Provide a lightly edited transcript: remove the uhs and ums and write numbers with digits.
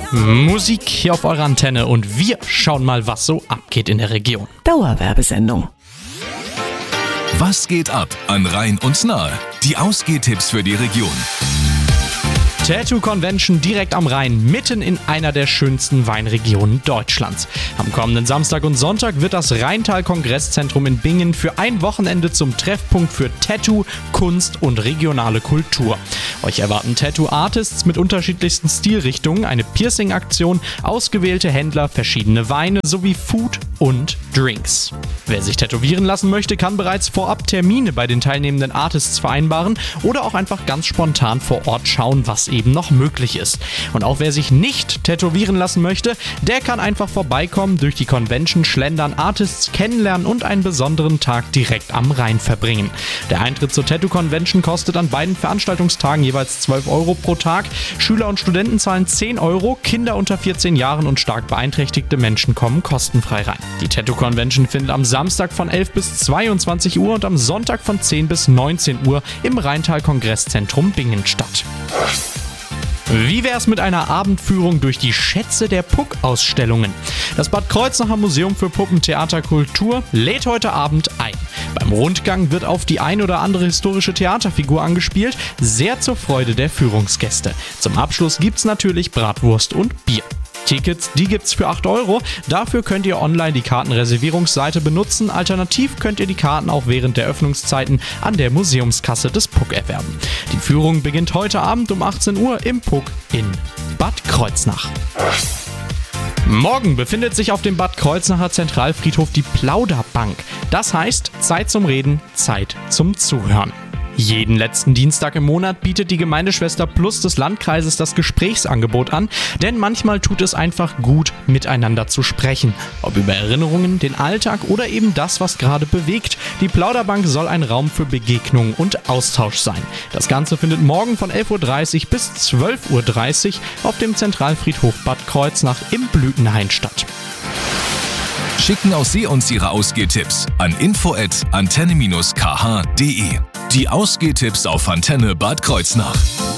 Musik hier auf eurer Antenne und wir schauen mal, was so abgeht in der Region. Dauerwerbesendung. Was geht ab an Rhein und Nahe? Die Ausgehtipps für die Region. Tattoo Convention direkt am Rhein, mitten in einer der schönsten Weinregionen Deutschlands. Am kommenden Samstag und Sonntag wird das Rheintal-Kongresszentrum in Bingen für ein Wochenende zum Treffpunkt für Tattoo, Kunst und regionale Kultur. Euch erwarten Tattoo-Artists mit unterschiedlichsten Stilrichtungen, eine Piercing-Aktion, ausgewählte Händler, verschiedene Weine sowie Food und Drinks. Wer sich tätowieren lassen möchte, kann bereits vorab Termine bei den teilnehmenden Artists vereinbaren oder auch einfach ganz spontan vor Ort schauen, was eben noch möglich ist. Und auch wer sich nicht tätowieren lassen möchte, der kann einfach vorbeikommen, durch die Convention schlendern, Artists kennenlernen und einen besonderen Tag direkt am Rhein verbringen. Der Eintritt zur Tattoo Convention kostet an beiden Veranstaltungstagen jeweils 12 Euro pro Tag. Schüler und Studenten zahlen 10 Euro, Kinder unter 14 Jahren und stark beeinträchtigte Menschen kommen kostenfrei rein. Die Tattoo Convention findet am Samstag von 11 bis 22 Uhr und am Sonntag von 10 bis 19 Uhr im Rheintal-Kongresszentrum Bingen statt. Wie wär's mit einer Abendführung durch die Schätze der Puck-Ausstellungen? Das Bad Kreuznacher Museum für Puppentheaterkultur lädt heute Abend ein. Beim Rundgang wird auf die ein oder andere historische Theaterfigur angespielt, sehr zur Freude der Führungsgäste. Zum Abschluss gibt's natürlich Bratwurst und Bier. Tickets, die gibt's für 8 Euro. Dafür könnt ihr online die Kartenreservierungsseite benutzen. Alternativ könnt ihr die Karten auch während der Öffnungszeiten an der Museumskasse des Puck erwerben. Die Führung beginnt heute Abend um 18 Uhr im Puck in Bad Kreuznach. Morgen befindet sich auf dem Bad Kreuznacher Zentralfriedhof die Plauderbank. Das heißt, Zeit zum Reden, Zeit zum Zuhören. Jeden letzten Dienstag im Monat bietet die Gemeindeschwester Plus des Landkreises das Gesprächsangebot an, denn manchmal tut es einfach gut, miteinander zu sprechen. Ob über Erinnerungen, den Alltag oder eben das, was gerade bewegt. Die Plauderbank soll ein Raum für Begegnung und Austausch sein. Das Ganze findet morgen von 11.30 Uhr bis 12.30 Uhr auf dem Zentralfriedhof Bad Kreuznach im Blütenhain statt. Schicken auch Sie uns Ihre Ausgehtipps an info@antenne-kh.de. Die Ausgehtipps auf Antenne Bad Kreuznach.